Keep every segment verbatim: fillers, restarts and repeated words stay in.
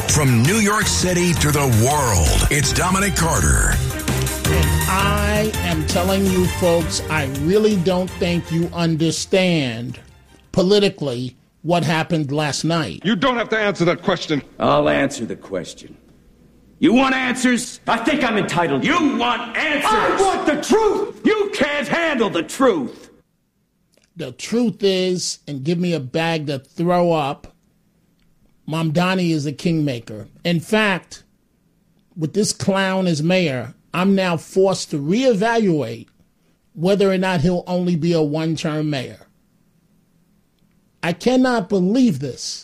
From New York City to the world, it's Dominic Carter. And I am telling you folks, I really don't think you understand politically what happened last night. You don't have to answer that question. I'll answer the question. You want answers? I think I'm entitled. You want answers? I want the truth. You can't handle the truth. The truth is, and give me a bag to throw up, Mamdani is a kingmaker. In fact, with this clown as mayor, I'm now forced to reevaluate whether or not he'll only be a one-term mayor. I cannot believe this.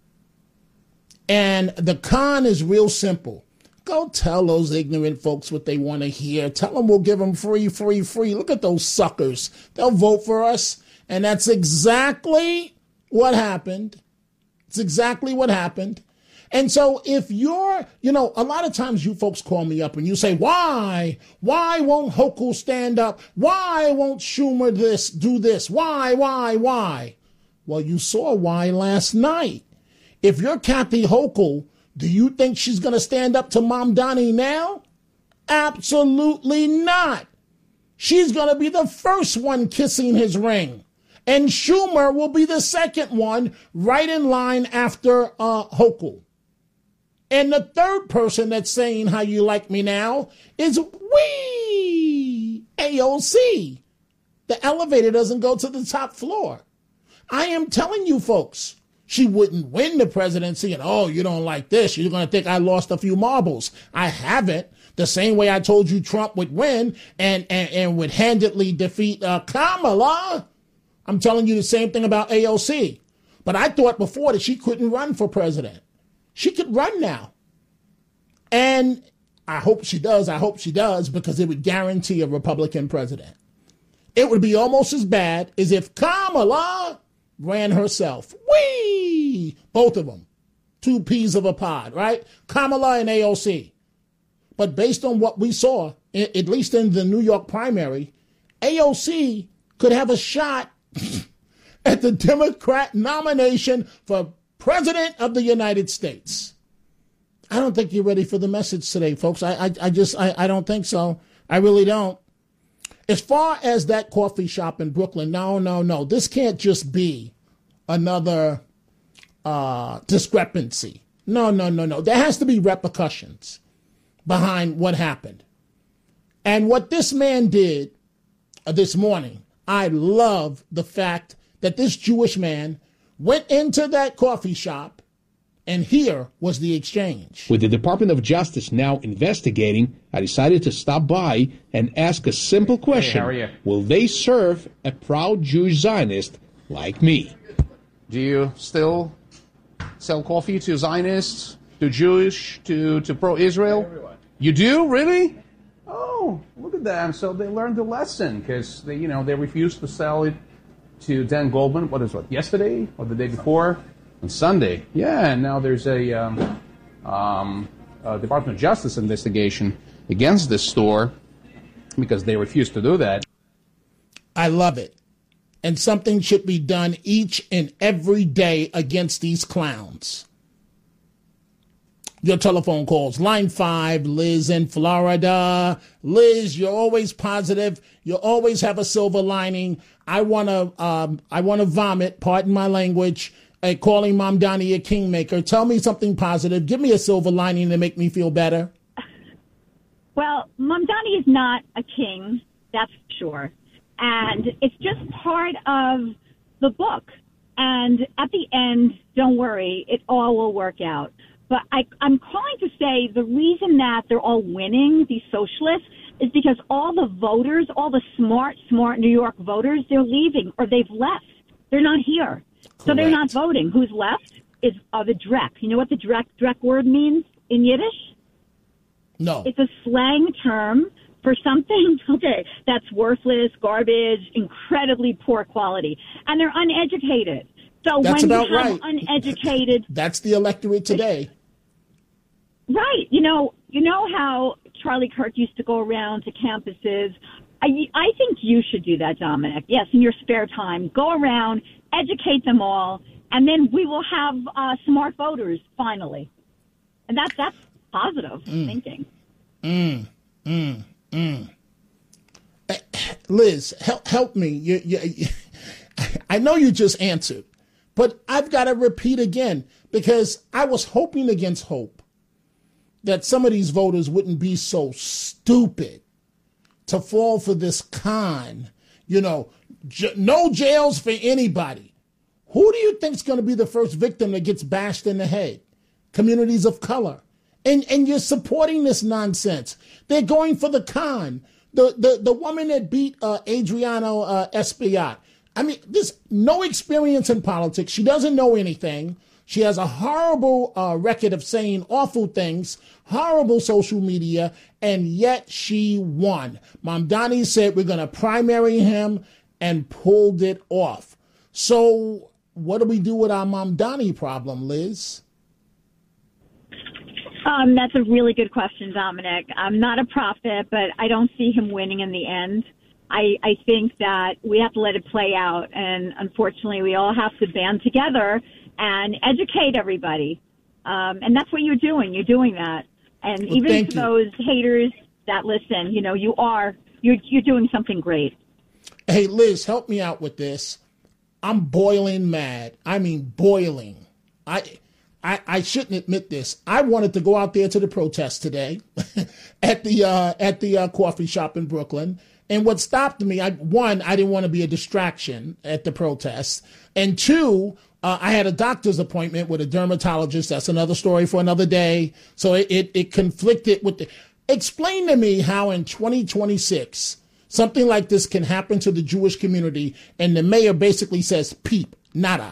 And the con is real simple. Go tell those ignorant folks what they want to hear. Tell them we'll give them free, free, free. Look at those suckers. They'll vote for us. And that's exactly what happened. It's exactly what happened. And so if you're, you know, a lot of times you folks call me up and you say, why? Why won't Hochul stand up? Why won't Schumer this, do this? Why, why, why? Well, you saw why last night. If you're Kathy Hochul, do you think she's going to stand up to Mamdani now? Absolutely not. She's going to be the first one kissing his ring. And Schumer will be the second one right in line after uh, Hochul. And the third person that's saying how you like me now is we, A O C. The elevator doesn't go to the top floor. I am telling you folks, she wouldn't win the presidency and, oh, you don't like this. You're going to think I lost a few marbles. I haven't. The same way I told you Trump would win and, and, and would handedly defeat uh, Kamala. I'm telling you the same thing about A O C. But I thought before that she couldn't run for president. She could run now. And I hope she does. I hope she does because it would guarantee a Republican president. It would be almost as bad as if Kamala ran herself. Whee! Both of them. Two peas of a pod, right? Kamala and A O C. But based on what we saw, at least in the New York primary, A O C could have a shot at the Democrat nomination for President of the United States. I don't think you're ready for the message today, folks. I, I, I just, I, I don't think so. I really don't. As far as that coffee shop in Brooklyn, no, no, no. This can't just be another uh, discrepancy. No, no, no, no. There has to be repercussions behind what happened. And what this man did uh, this morning, I love the fact that this Jewish man went into that coffee shop, and here was the exchange. With the Department of Justice now investigating, I decided to stop by and ask a simple question. Hey, how are you? Will they serve a proud Jewish Zionist like me? Do you still sell coffee to Zionists, to Jewish, to, to pro-Israel? Everyone. You do? Really? Oh, look at them. So they learned the lesson because they, you know, they refused to sell it to Dan Goldman. What is what? Yesterday or the day before? On Sunday. Yeah, and now there's a, um, um, a Department of Justice investigation against this store because they refused to do that. I love it. And something should be done each and every day against these clowns. Your telephone calls. Line five, Liz in Florida. Liz, you're always positive. You always have a silver lining. I want to um, I want to vomit, pardon my language, uh, calling Mamdani a kingmaker. Tell me something positive. Give me a silver lining to make me feel better. Well, Mamdani is not a king, that's sure. And it's just part of the book. And at the end, don't worry, it all will work out. But I, I'm calling to say the reason that they're all winning, these socialists, is because all the voters, all the smart, smart New York voters, they're leaving or they've left. They're not here. Correct. So they're not voting. Who's left is uh, the Drek. You know what the Drek, Drek word means in Yiddish? No. It's a slang term for something, okay, that's worthless, garbage, incredibly poor quality. And they're uneducated. So that's when about you have right. uneducated... That's the electorate today. Right. You know, you know how Charlie Kirk used to go around to campuses. I, I think you should do that, Dominic. Yes, in your spare time. Go around, educate them all, and then we will have uh, smart voters, finally. And that's, that's positive mm. thinking. Mm, mm, mm. Uh, Liz, help, help me. You, you, I know you just answered, but I've got to repeat again, because I was hoping against hope that some of these voters wouldn't be so stupid to fall for this con. You know, j- no jails for anybody. Who do you think is going to be the first victim that gets bashed in the head? Communities of color. And and you're supporting this nonsense. They're going for the con. The the, the woman that beat uh, Adriano uh, Espaillat. I mean, there's no experience in politics. She doesn't know anything. She has a horrible uh, record of saying awful things, horrible social media, and yet she won. Mamdani said we're going to primary him and pulled it off. So what do we do with our Mamdani problem, Liz? Um, that's a really good question, Dominic. I'm not a prophet, but I don't see him winning in the end. I, I think that we have to let it play out, and unfortunately we all have to band together and educate everybody. Um, and that's what you're doing. You're doing that. And well, even for you. those haters that listen, you know, you are, you're, you're doing something great. Hey, Liz, help me out with this. I'm boiling mad. I mean, boiling. I, I, I shouldn't admit this. I wanted to go out there to the protest today at the, uh, at the uh, coffee shop in Brooklyn. And what stopped me, I, one, I didn't want to be a distraction at the protest. And two, Uh, I had a doctor's appointment with a dermatologist. That's another story for another day. So it, it, it conflicted with the... Explain to me how in twenty twenty-six something like this can happen to the Jewish community and the mayor basically says, peep, nada.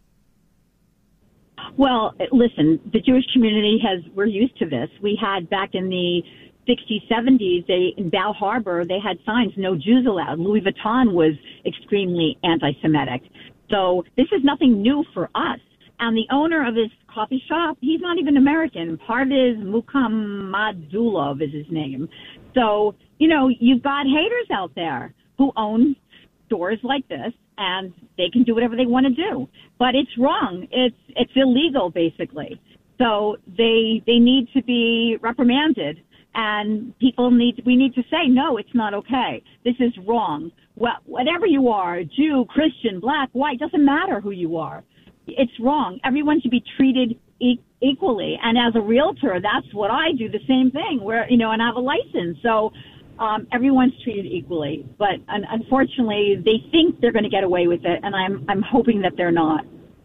Well, listen, the Jewish community has, we're used to this. We had back in the sixties, seventies, they, in Bal Harbor, they had signs, no Jews allowed. Louis Vuitton was extremely anti-Semitic. So this is nothing new for us. And the owner of this coffee shop, he's not even American. Parviz Muhammadulov is his name. So, you know, you've got haters out there who own stores like this, and they can do whatever they want to do. But it's wrong. It's it's illegal, basically. So they they need to be reprimanded. And people need, we need to say, no, it's not okay. This is wrong. Well, whatever you are, Jew, Christian, black, white, doesn't matter who you are. It's wrong. Everyone should be treated e- equally. And as a realtor, that's what I do, the same thing, where, you know, and I have a license. So um, everyone's treated equally. But un- unfortunately, they think they're going to get away with it. And I'm I'm hoping that they're not.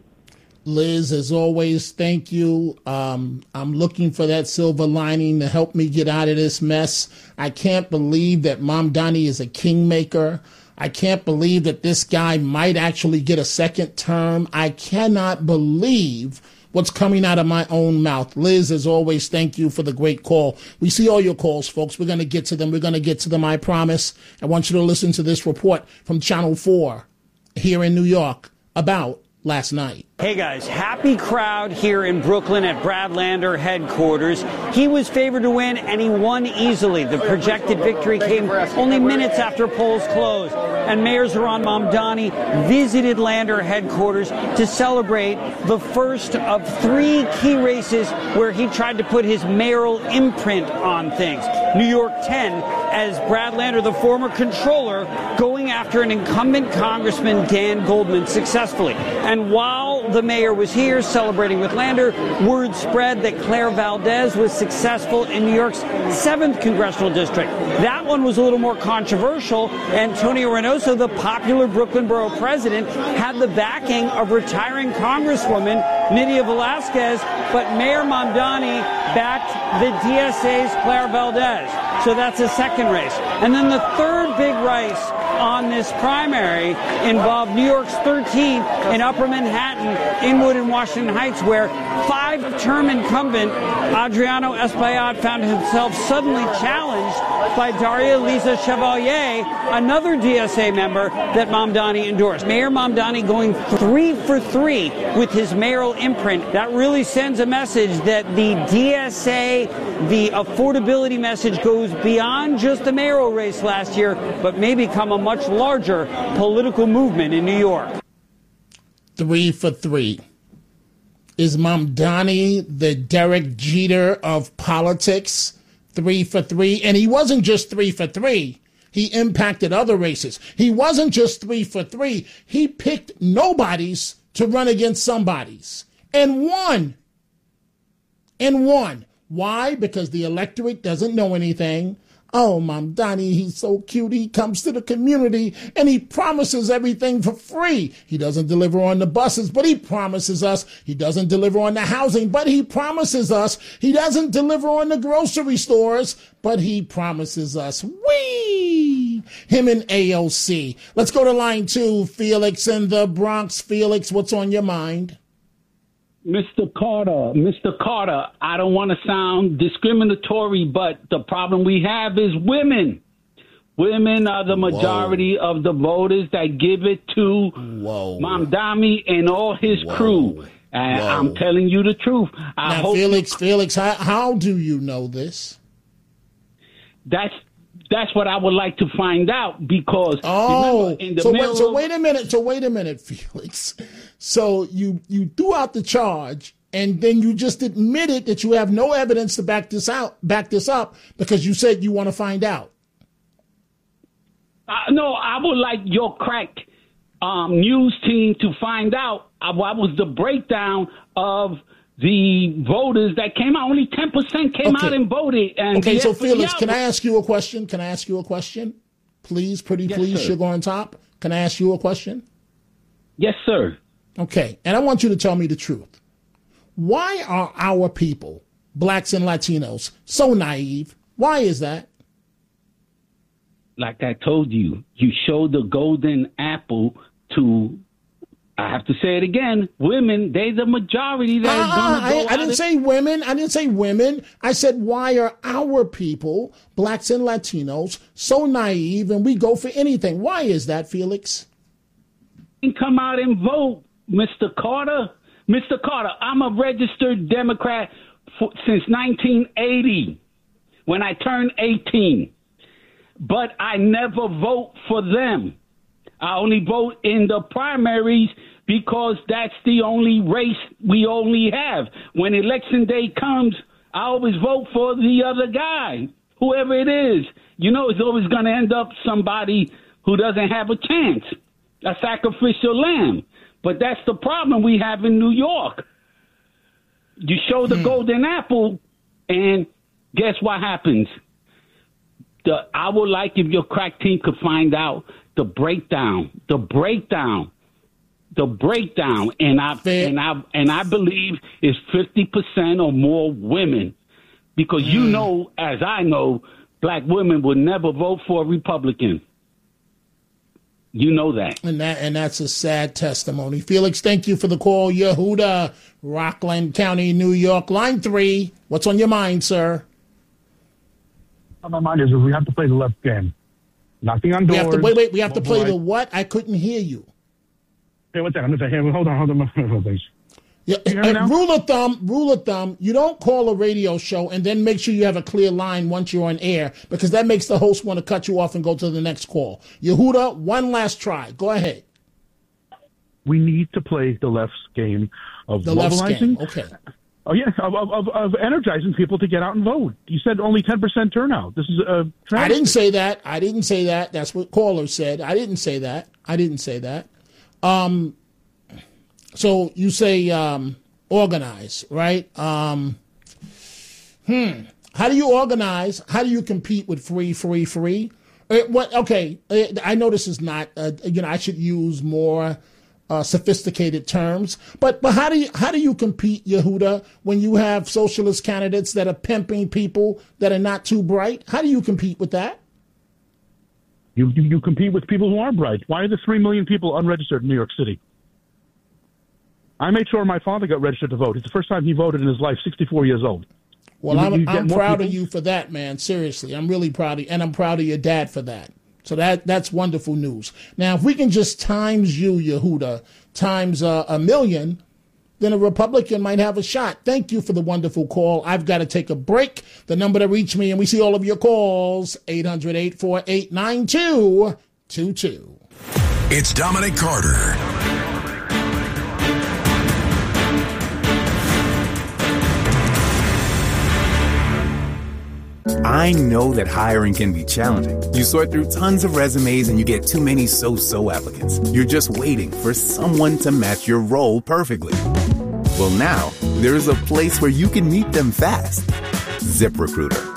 Liz, as always, thank you. Um, I'm looking for that silver lining to help me get out of this mess. I can't believe that Mamdani is a kingmaker. I can't believe that this guy might actually get a second term. I cannot believe what's coming out of my own mouth. Liz, as always, thank you for the great call. We see all your calls, folks. We're going to get to them. We're going to get to them, I promise. I want you to listen to this report from Channel four here in New York about last night. Hey guys, happy crowd here in Brooklyn at Brad Lander headquarters. He was favored to win and he won easily. The projected victory came only minutes after polls closed. And Mayor Zohran Mamdani visited Lander headquarters to celebrate the first of three key races where he tried to put his mayoral imprint on things. New York ten, as Brad Lander, the former controller, going after an incumbent Congressman Dan Goldman successfully. And while the mayor was here celebrating with Lander, word spread that Claire Valdez was successful in New York's seventh congressional district. That one was a little more controversial. Antonio Reynoso, the popular Brooklyn borough president, had the backing of retiring Congresswoman Nydia Velázquez, but Mayor Mamdani backed the D S A's Claire Valdez. So that's a second race. And then the third big race on this primary involved New York's thirteenth in Upper Manhattan, Inwood and Washington Heights, where five-term incumbent Adriano Espaillat found himself suddenly challenged by Daria Lisa Chevalier, another D S A member that Mamdani endorsed. Mayor Mamdani going three for three with his mayoral imprint. That really sends a message that the D S A, the affordability message, goes beyond just the mayoral race last year, but may become a much larger political movement in New York. Three for three. Is Mamdani the Derek Jeter of politics? Three for three. And he wasn't just three for three. He impacted other races. He wasn't just three for three. He picked nobodies to run against somebodies. And won. And won. Why? Because the electorate doesn't know anything. Oh, Mamdani, he's so cute. He comes to the community and he promises everything for free. He doesn't deliver on the buses, but he promises us. He doesn't deliver on the housing, but he promises us. He doesn't deliver on the grocery stores, but he promises us. Whee! Him and A O C. Let's go to line two. Felix in the Bronx. Felix, what's on your mind? Mister Carter, Mister Carter, I don't want to sound discriminatory, but the problem we have is women. Women are the majority Whoa. of the voters that give it to Whoa. Mamdani and all his Whoa. crew. And Whoa. I'm telling you the truth. I now, hope Felix, Felix, how, how do you know this? That's That's what I would like to find out because oh, remember, in the so middle wait, so of, wait a minute, so wait a minute, Felix. So you you threw out the charge, and then you just admitted that you have no evidence to back this out, back this up, because you said you want to find out. Uh, no, I would like your crack um, news team to find out uh, what was the breakdown of the voters that came out. Only ten percent came okay. out and voted. And okay, so Felix, out. can I ask you a question? Can I ask you a question? Please, pretty yes, please, sir. sugar on top. Can I ask you a question? Yes, sir. Okay, and I want you to tell me the truth. Why are our people, blacks and Latinos, so naive? Why is that? Like I told you, you showed the golden apple to, I have to say it again, women. They the majority that uh, is going to go I, I didn't and- say women. I didn't say women. I said, why are our people, blacks and Latinos, so naive and we go for anything? Why is that, Felix? Come out and vote, Mister Carter. Mister Carter, I'm a registered Democrat for, since nineteen eighty when I turned eighteen. But I never vote for them. I only vote in the primaries because that's the only race we only have. When election day comes, I always vote for the other guy, whoever it is. You know, it's always going to end up somebody who doesn't have a chance, a sacrificial lamb. But that's the problem we have in New York. You show the hmm. golden apple, and guess what happens? The, I would like if your crack team could find out the breakdown, the breakdown, the breakdown, and I Fair. and I and I believe it's fifty percent or more women, because mm. you know, as I know, black women would never vote for a Republican. You know that, and that and that's a sad testimony. Felix, thank you for the call. Yehuda, Rockland County, New York, line three. What's on your mind, sir? On my mind is we have to play the left game. Knocking on doors. We have to, wait, wait. We have to play the what? I couldn't hear you. Hey, what's that? I'm just saying. Hold on, hold on, hold on, please. Yeah, uh, rule of thumb, rule of thumb. You don't call a radio show and then make sure you have a clear line once you're on air, because that makes the host want to cut you off and go to the next call. Yehuda, one last try. Go ahead. We need to play the left's game of the mobilizing. Left game. Okay. Oh, yeah, of, of, of energizing people to get out and vote. You said only ten percent turnout. This is a tragedy. I didn't say that. I didn't say that. That's what caller said. I didn't say that. I didn't say that. Um, so you say um, organize, right? Um, hmm. How do you organize? How do you compete with free, free, free? Uh, what? Okay, uh, I know this is not, uh, you know, I should use more Uh, sophisticated terms, but but how do you how do you compete, Yehuda, when you have socialist candidates that are pimping people that are not too bright? How do you compete with that? You you, you compete with people who are bright. Why are there three million people unregistered in New York City? I made sure my father got registered to vote. It's the first time he voted in his life. sixty-four years old. Well, you, I'm you I'm proud people? of you for that, man. Seriously, I'm really proud of you, and I'm proud of your dad for that. So that that's wonderful news. Now, if we can just times you, Yehuda, times uh, a million, then a Republican might have a shot. Thank you for the wonderful call. I've got to take a break. The number to reach me, and we see all of your calls, eight hundred, eight four eight, nine two two two. It's Dominic Carter. I know that hiring can be challenging. You sort through tons of resumes and you get too many so-so applicants. You're just waiting for someone to match your role perfectly. Well, now, there's a place where you can meet them fast. ZipRecruiter.